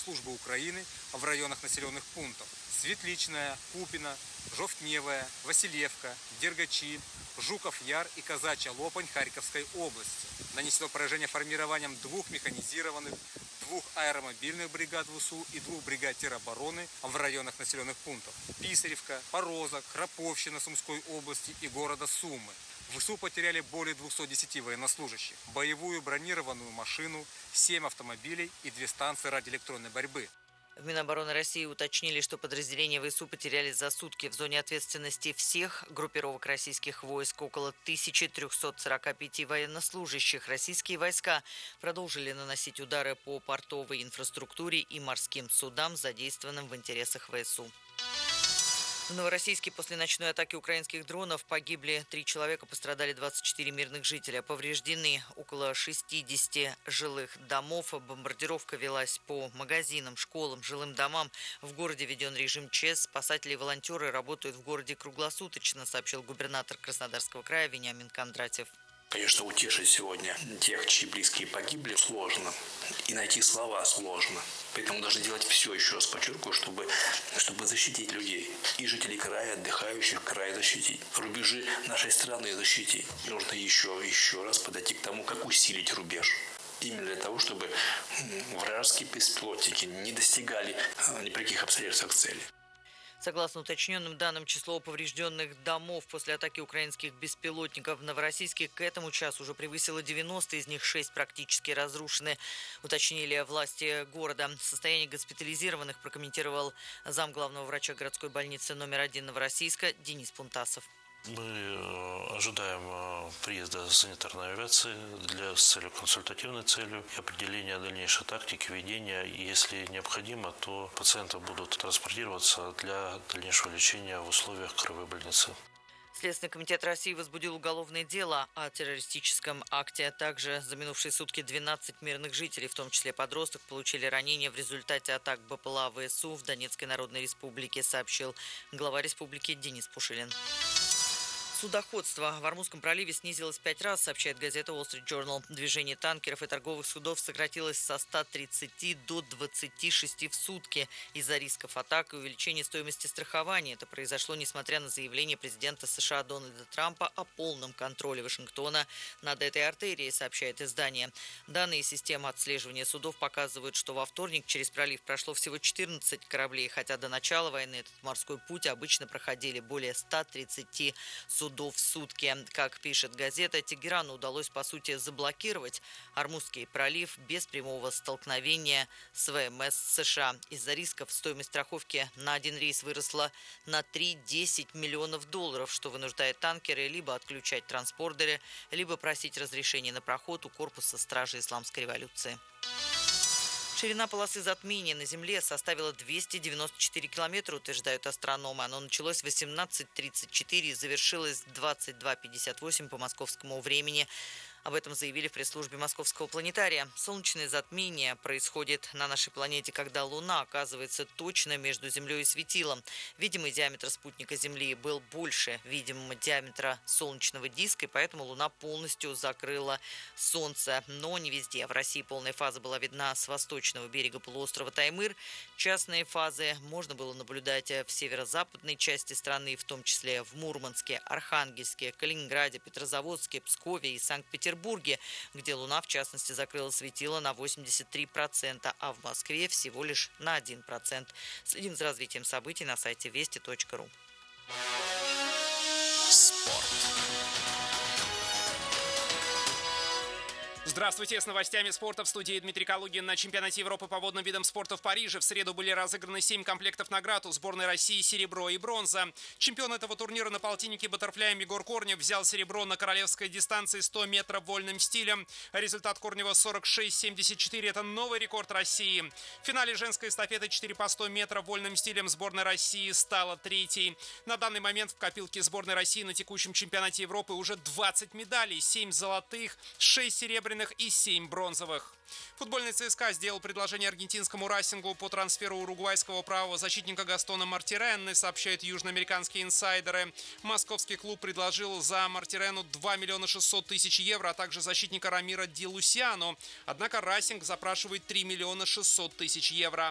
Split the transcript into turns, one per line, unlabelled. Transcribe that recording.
службы Украины в районах населенных пунктов Светличная, Купино, Жовтневая, Васильевка, Дергачи, Жуков-Яр и Казачья Лопань Харьковской области. Нанесено поражение формированием 2 механизированных, 2 аэромобильных бригад ВСУ и 2 бригад теробороны в районах населенных пунктов Писаревка, Порозок, Храповщина Сумской области и города Сумы. ВСУ потеряли более 210 военнослужащих, боевую бронированную машину, 7 автомобилей и 2 станции радиоэлектронной борьбы.
В Минобороны России уточнили, что подразделения ВСУ потеряли за сутки в зоне ответственности всех группировок российских войск около 1345 военнослужащих. Российские войска продолжили наносить удары по портовой инфраструктуре и морским судам, задействованным в интересах ВСУ. В Новороссийске после ночной атаки украинских дронов погибли 3 человека, пострадали 24 мирных жителя. Повреждены около 60 жилых домов. Бомбардировка велась по магазинам, школам, жилым домам. В городе введен режим ЧС. Спасатели и волонтеры работают в городе круглосуточно, сообщил губернатор Краснодарского края Вениамин Кондратьев.
Конечно, утешить сегодня тех, чьи близкие погибли, сложно. И найти слова сложно. Поэтому должны делать все, еще раз подчеркиваю, чтобы защитить людей. И жителей края, отдыхающих края защитить. Рубежи нашей страны защитить. Нужно еще раз подойти к тому, как усилить рубеж. Именно для того, чтобы вражеские беспилотники не достигали ни при каких обстоятельствах цели.
Согласно уточненным данным, число поврежденных домов после атаки украинских беспилотников в Новороссийске к этому часу уже превысило 90, из них 6 практически разрушены, уточнили власти города. Состояние госпитализированных прокомментировал зам главного врача городской больницы номер 1 Новороссийска Денис Пунтасов.
Мы ожидаем приезда санитарной авиации с целью консультативной целью и определения дальнейшей тактики ведения. И если необходимо, то пациенты будут транспортироваться для дальнейшего лечения в условиях краевой больницы.
Следственный комитет России возбудил уголовное дело о террористическом акте. Также за минувшие сутки 12 мирных жителей, в том числе подросток, получили ранения в результате атак БПЛА ВСУ в Донецкой Народной Республике, сообщил глава республики Денис Пушилин. Судоходство в Ормузском проливе снизилось 5 раз, сообщает газета Wall Street Journal. Движение танкеров и торговых судов сократилось со 130 до 26 в сутки из-за рисков атак и увеличения стоимости страхования. Это произошло несмотря на заявление президента США Дональда Трампа о полном контроле Вашингтона над этой артерией, сообщает издание. Данные системы отслеживания судов показывают, что во вторник через пролив прошло всего 14 кораблей, хотя до начала войны этот морской путь обычно проходили более 130 судов в сутки. Как пишет газета, Тегерану удалось, по сути, заблокировать Ормузский пролив без прямого столкновения с ВМС США. Из-за рисков стоимость страховки на один рейс выросла на 3-10 миллионов долларов, что вынуждает танкеры либо отключать транспортеры, либо просить разрешения на проход у корпуса стражи исламской революции. Ширина полосы затмения на Земле составила 294 километра, утверждают астрономы. Оно началось в 18:34 и завершилось в 22:58 по московскому времени. Об этом заявили в пресс-службе Московского планетария. Солнечное затмение происходит на нашей планете, когда Луна оказывается точно между Землей и светилом. Видимый диаметр спутника Земли был больше видимого диаметра солнечного диска, и поэтому Луна полностью закрыла Солнце. Но не везде. В России полная фаза была видна с восточного берега полуострова Таймыр. Частные фазы можно было наблюдать в северо-западной части страны, в том числе в Мурманске, Архангельске, Калининграде, Петрозаводске, Пскове и Санкт-Петербурге, где Луна, в частности, закрыла светило на 83%, а в Москве всего лишь на 1%. Следим за развитием событий на сайте вести.ру.
Спорт.
Здравствуйте, с новостями спорта в студии Дмитрий Калугин. На чемпионате Европы по водным видам спорта в Париже в среду были разыграны 7 комплектов наград. У сборной России серебро и бронза. Чемпион этого турнира на полтиннике баттерфляем Егор Корнев взял серебро на королевской дистанции 100 метров вольным стилем. Результат Корнева 46,74. Это новый рекорд России. В финале женской эстафеты 4 по 100 метров вольным стилем сборная России стала третьей. На данный момент в копилке сборной России на текущем чемпионате Европы уже 20 медалей. 7 золотых, 6 серебряных и 7 бронзовых. Футбольный ЦСКА сделал предложение аргентинскому Расингу по трансферу уругвайского правого защитника Гастона Мартиренны, сообщают южноамериканские инсайдеры. Московский клуб предложил за Мартирену 2 миллиона 600 тысяч евро, а также защитника Рамира Ди Лусиано. Однако Расинг запрашивает 3 миллиона 600 тысяч евро.